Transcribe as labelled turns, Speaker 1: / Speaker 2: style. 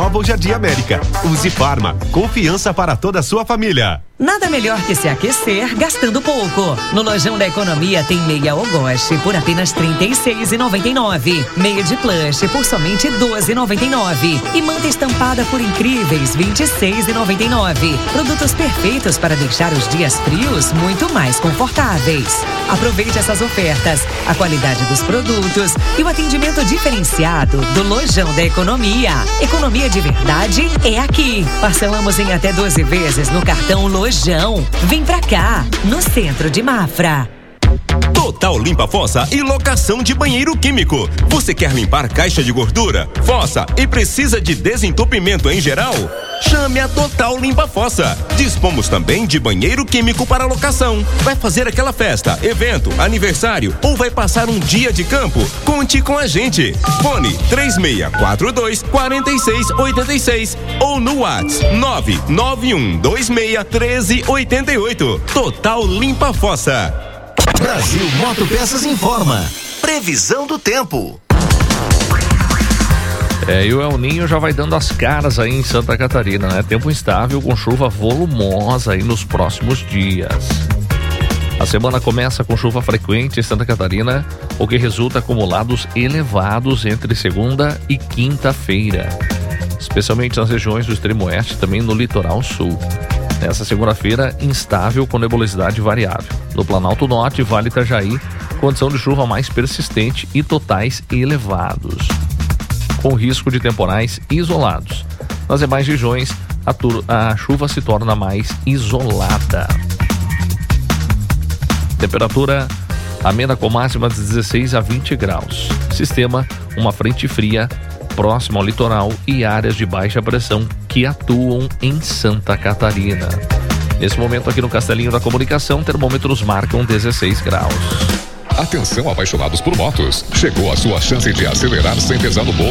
Speaker 1: Nova ou Jardim América. Use Farma, confiança para toda a sua família.
Speaker 2: Nada melhor que se aquecer gastando pouco. No Lojão da Economia tem meia Ogoste por apenas R$ 36,99. Meia de plush por somente R$ 12,99. E manta estampada por incríveis R$ 26,99. Produtos perfeitos para deixar os dias frios muito mais confortáveis. Aproveite essas ofertas, a qualidade dos produtos e o atendimento diferenciado do Lojão da Economia. Economia de verdade é aqui. Parcelamos em até 12 vezes no cartão Lojão. Vem pra cá, no centro de Mafra.
Speaker 3: Total Limpa Fossa e locação de banheiro químico. Você quer limpar caixa de gordura, fossa e precisa de desentupimento em geral? Chame a Total Limpa Fossa. Dispomos também de banheiro químico para locação. Vai fazer aquela festa, evento, aniversário ou vai passar um dia de campo? Conte com a gente. Fone 3642-4686 ou no WhatsApp 991261388. Total Limpa Fossa.
Speaker 4: Brasil Motopeças informa. Previsão do tempo.
Speaker 5: E o El Ninho já vai dando as caras aí em Santa Catarina, né? Tempo instável com chuva volumosa aí nos próximos dias. A semana começa com chuva frequente em Santa Catarina, o que resulta em acumulados elevados entre segunda e quinta-feira, especialmente nas regiões do extremo oeste e também no litoral sul. Nessa segunda-feira, instável com nebulosidade variável. No Planalto Norte, Vale Itajaí, condição de chuva mais persistente e totais elevados, com risco de temporais isolados. Nas demais regiões, a chuva se torna mais isolada. Temperatura amena com máxima de 16 a 20 graus. Sistema, uma frente fria próximo ao litoral e áreas de baixa pressão que atuam em Santa Catarina. Nesse momento aqui no Castelinho da Comunicação, termômetros marcam 16 graus.
Speaker 6: Atenção, apaixonados por motos. Chegou a sua chance de acelerar sem pesar no bolso.